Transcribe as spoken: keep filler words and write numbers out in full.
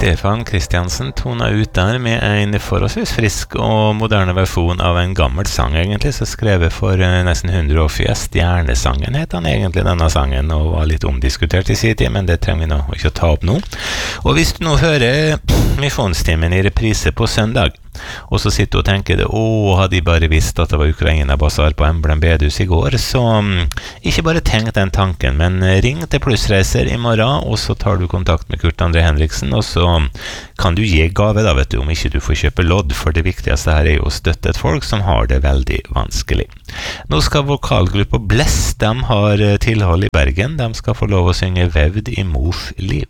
Stefan Kristiansen tonet ut der med en forholdsvis frisk og moderne versjon av en gammel sang egentlig, så skrevet for nesten hundre år siden. Stjernesangen het han egentlig, denne sangen, og var litt omdiskutert i sin tid, men det trenger vi nå ikke å ta opp nå. Og hvis du nå hører misjonstimen i reprise på søndag, og så sitter du og tenker det, åh, hadde de bare visst at det var Ukraina-basar på Emblem Bedhus i går, så um, ikke bare tenk den tanken, men ring til Plussreiser i morgen, og så tar du kontakt med Kurt André Henriksen, og så kan du gi gave da, vet du, om ikke du får kjøpe lodd, for det viktigste her er jo å støtte et folk som har det veldig vanskelig. Nå skal vokalgruppa Bless, de har tilhold i Bergen, de skal få lov å synge Vevd i mors liv.